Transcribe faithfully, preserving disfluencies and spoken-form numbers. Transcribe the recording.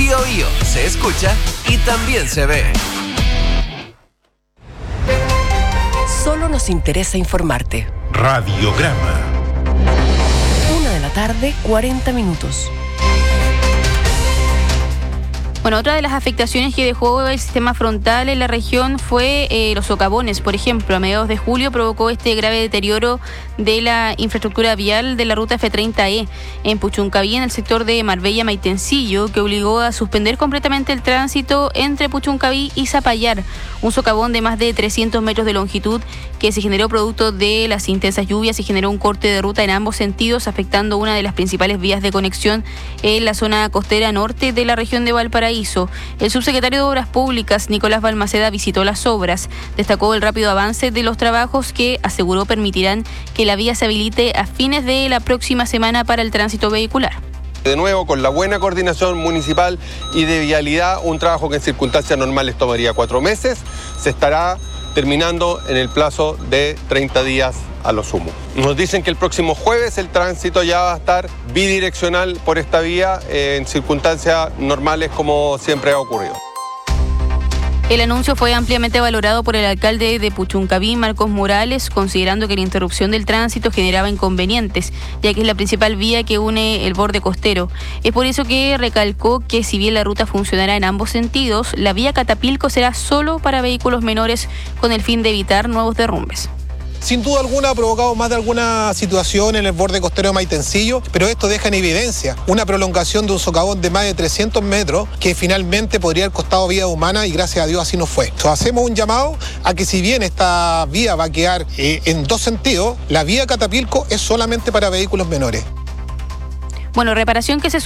Bío Bío se escucha y también se ve. Solo nos interesa informarte. Radiograma. Una de la tarde, cuarenta minutos. Bueno, otra de las afectaciones que dejó el sistema frontal en la región fue eh, los socavones. Por ejemplo, a mediados de julio provocó este grave deterioro de la infraestructura vial de la ruta F treinta E en Puchuncaví, en el sector de Marbella-Maitencillo, que obligó a suspender completamente el tránsito entre Puchuncaví y Zapallar, un socavón de más de trescientos metros de longitud que se generó producto de las intensas lluvias y generó un corte de ruta en ambos sentidos, afectando una de las principales vías de conexión en la zona costera norte de la región de Valparaíso. El subsecretario de Obras Públicas, Nicolás Balmaceda, visitó las obras. Destacó el rápido avance de los trabajos que, aseguró, permitirán que la vía se habilite a fines de la próxima semana para el tránsito vehicular. De nuevo, con la buena coordinación municipal y de vialidad, un trabajo que en circunstancias normales tomaría cuatro meses, se estará terminando en el plazo de treinta días a lo sumo. Nos dicen que el próximo jueves el tránsito ya va a estar bidireccional por esta vía eh, en circunstancias normales como siempre ha ocurrido. El anuncio fue ampliamente valorado por el alcalde de Puchuncaví, Marcos Morales, considerando que la interrupción del tránsito generaba inconvenientes, ya que es la principal vía que une el borde costero. Es por eso que recalcó que si bien la ruta funcionará en ambos sentidos, la vía Catapilco será solo para vehículos menores con el fin de evitar nuevos derrumbes. Sin duda alguna ha provocado más de alguna situación en el borde costero de Maitencillo, pero esto deja en evidencia una prolongación de un socavón de más de trescientos metros que finalmente podría haber costado vida humana y gracias a Dios así no fue. Entonces, hacemos un llamado a que si bien esta vía va a quedar eh, en dos sentidos, la vía Catapilco es solamente para vehículos menores. Bueno, reparación que se